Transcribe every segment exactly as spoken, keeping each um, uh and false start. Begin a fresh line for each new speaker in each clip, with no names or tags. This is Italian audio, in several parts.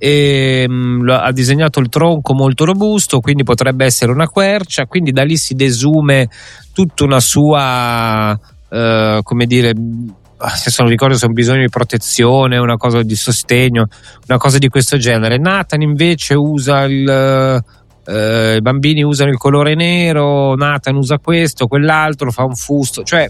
e, mh, ha disegnato il tronco molto robusto, quindi potrebbe essere una quercia, quindi da lì si desume tutta una sua eh, come dire, adesso non ricordo se è un bisogno di protezione, una cosa di sostegno, una cosa di questo genere. Nathan invece usa il eh, i bambini usano il colore nero, Nathan usa questo, quell'altro, fa un fusto, cioè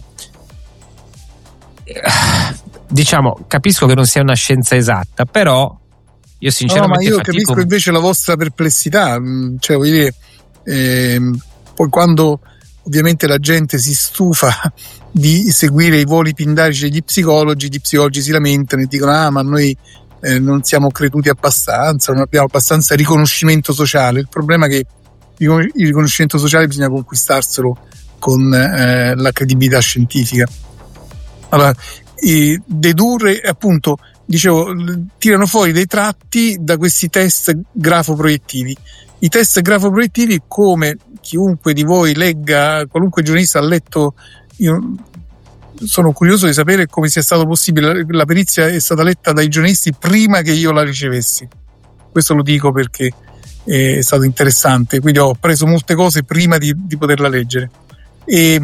diciamo, capisco che non sia una scienza esatta, però io sinceramente
no, ma io
fatico...
capisco invece la vostra perplessità, cioè voglio dire, ehm, poi quando ovviamente la gente si stufa di seguire i voli pindarici degli psicologi, gli psicologi si lamentano e dicono ah ma noi eh, non siamo creduti abbastanza, non abbiamo abbastanza riconoscimento sociale. Il problema è che il riconoscimento sociale bisogna conquistarselo con eh, la credibilità scientifica. Allora, eh, dedurre, appunto, dicevo, tirano fuori dei tratti da questi test grafoproiettivi. I test grafoproiettivi, come chiunque di voi legga, qualunque giornalista ha letto, io sono curioso di sapere come sia stato possibile. La perizia è stata letta dai giornalisti prima che io la ricevessi. Questo lo dico perché è stato interessante, quindi ho preso molte cose prima di, di poterla leggere. E,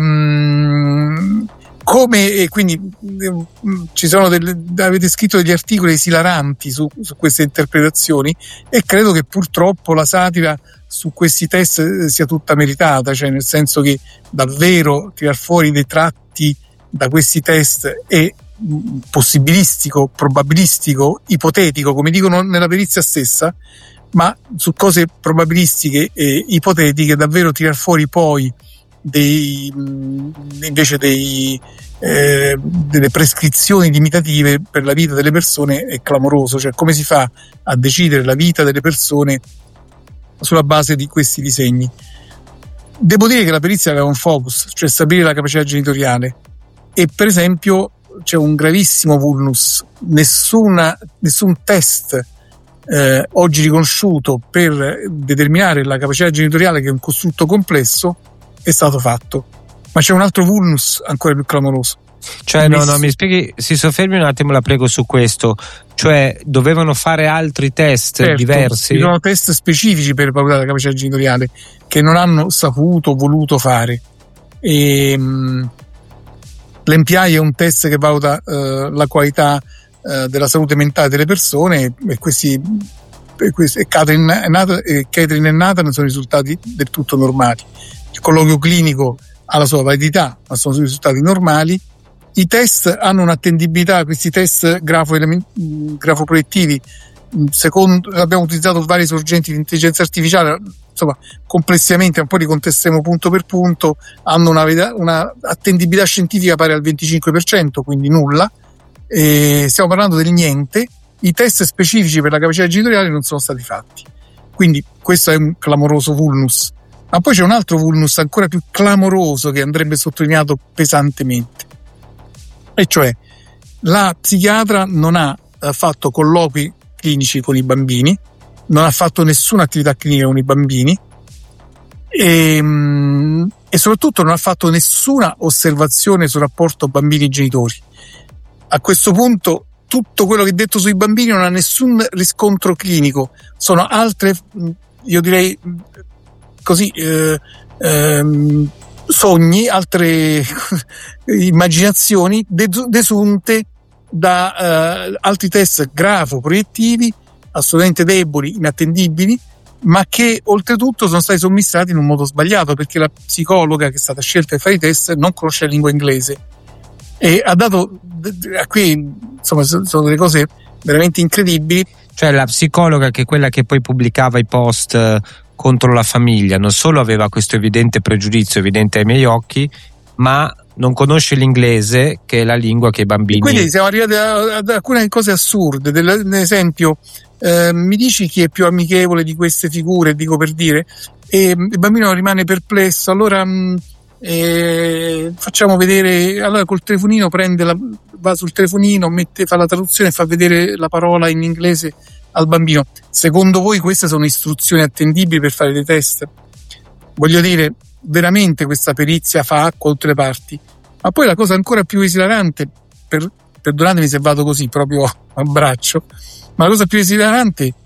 mh, come e quindi mh, ci sono delle, avete scritto degli articoli esilaranti su, su queste interpretazioni, e credo che purtroppo la satira su questi test sia tutta meritata, cioè nel senso che davvero tirar fuori dei tratti da questi test è possibilistico, probabilistico, ipotetico, come dicono nella perizia stessa, ma su cose probabilistiche e ipotetiche davvero tirar fuori poi dei invece dei eh, delle prescrizioni limitative per la vita delle persone è clamoroso. Cioè, come si fa a decidere la vita delle persone sulla base di questi disegni? Devo dire che la perizia aveva un focus, cioè stabilire la capacità genitoriale, e per esempio c'è un gravissimo vulnus: nessuna, nessun test eh, oggi riconosciuto per determinare la capacità genitoriale, che è un costrutto complesso, è stato fatto. Ma c'è un altro vulnus ancora più clamoroso.
Cioè no, no, mi spieghi, si soffermi un attimo, la prego, su questo. Cioè dovevano fare altri test, certo, diversi?
Ci sono test specifici per valutare la capacità genitoriale che non hanno saputo, voluto fare. E, mh, l'M P I è un test che valuta uh, la qualità uh, della salute mentale delle persone, e questi e, questi, e Catherine e Nathan, e Catherine e Nathan sono risultati del tutto normali. Il colloquio clinico ha la sua validità, ma sono risultati normali. I test hanno un'attendibilità, questi test grafo, grafoproiettivi, secondo, abbiamo utilizzato varie sorgenti di intelligenza artificiale, insomma complessivamente, un po' li contesteremo punto per punto, hanno una, una attendibilità scientifica pari al venticinque per cento, quindi nulla. E stiamo parlando del niente. I test specifici per la capacità genitoriale non sono stati fatti, quindi questo è un clamoroso vulnus. Ma poi c'è un altro vulnus ancora più clamoroso che andrebbe sottolineato pesantemente, e cioè la psichiatra non ha fatto colloqui clinici con i bambini, non ha fatto nessuna attività clinica con i bambini, e, e soprattutto non ha fatto nessuna osservazione sul rapporto bambini-genitori. A questo punto tutto quello che è detto sui bambini non ha nessun riscontro clinico, sono altre, io direi così, eh, ehm, sogni, altre immaginazioni desunte da eh, altri test grafoproiettivi assolutamente deboli, inattendibili, ma che oltretutto sono stati somministrati in un modo sbagliato, perché la psicologa che è stata scelta per fare i test non conosce la lingua inglese e ha dato qui, insomma, sono delle cose veramente incredibili.
Cioè la psicologa, che è quella che poi pubblicava i post contro la famiglia, non solo aveva questo evidente pregiudizio, evidente ai miei occhi, ma non conosce l'inglese, che è la lingua che i bambini...
E quindi siamo arrivati ad alcune cose assurde. Ad esempio, eh, mi dici chi è più amichevole di queste figure, dico per dire, e il bambino rimane perplesso, allora mh, eh, facciamo vedere, allora col telefonino prende la, va sul telefonino, mette, fa la traduzione e fa vedere la parola in inglese al bambino. Secondo voi queste sono istruzioni attendibili per fare dei test? Voglio dire, veramente questa perizia fa acqua da tutte le parti. Ma poi la cosa ancora più esilarante, per, perdonatemi se vado così proprio a braccio, ma la cosa più esilarante